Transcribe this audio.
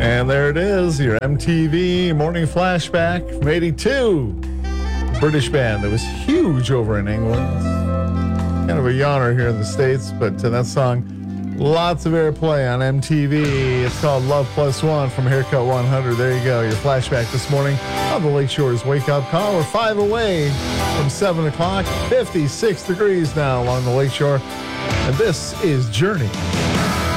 And there it is, your MTV morning flashback from 82. British band that was huge over in England. Kind of a yawner here in the States, but that song, lots of airplay on MTV. It's called Love Plus One from Haircut 100. There you go, your flashback this morning on the Lakeshore's Wake Up Call. We're 5 away from 7 o'clock, 56 degrees now along the Lakeshore. And this is Journey.